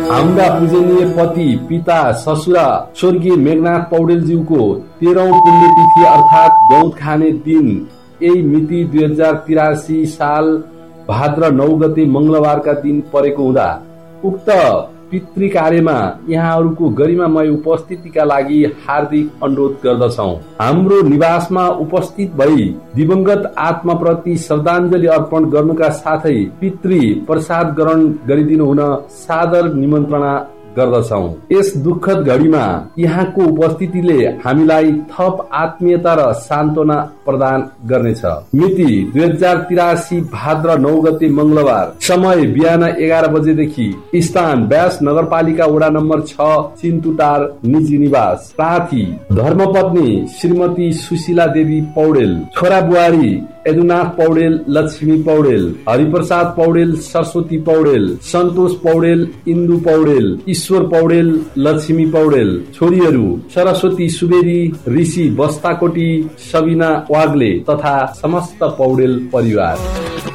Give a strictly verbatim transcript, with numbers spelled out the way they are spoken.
हाम्रा पूजनीय पति पिता ससुरा स्वर्गीय मेघनाथ पौडेलज्यूको तेह्रौं पुण्यतिथि अर्थात गौत खाने दिन यही मिति दुई हजार तिरासी साल भाद्र नौ गते मंगलबारका दिन परेको हुँदा उक्त पितृ कार्यमा यहाँहरूको गरिमामय उपस्थितिका लागि हार्दिक अनुरोध गर्दछौं। हाम्रो निवासमा उपस्थित भई दिवंगत आत्माप्रति श्रद्धाञ्जली अर्पण गर्नुका साथै पितृ प्रसाद ग्रहण गरिदिनु हुन सादर निमन्त्रणा गर्दछौं। यस दुःखद घडीमा यहाँको उपस्थितिले हामीलाई थप आत्मीयता र सान्त्वना प्रदान गर्नेछ। मिति दुई हजार तिरासी भाद्र नौ गते मंगलबार, समय बिहान एघार बजेदेखि, स्थान व्यास नगरपालिका वडा नम्बर छ, चिन्तुटार निजी निवास। प्रार्थी धर्मपत्नी श्रीमती सुशीला देवी पौडेल, छोरा बुहारी यदुनाथ पौडेल, लक्ष्मी पौडेल, हरिप्रसाद पौडेल, सरस्वती पौडेल, सन्तोष पौडेल, इन्दु पौडेल, ईश्वर पौडेल, लक्ष्मी पौडेल। छोरीहरू सरस्वती सुवेदी, ऋषि बस्ताकोटी, सबिना वाग्ले तथा समस्त पौडेल परिवार।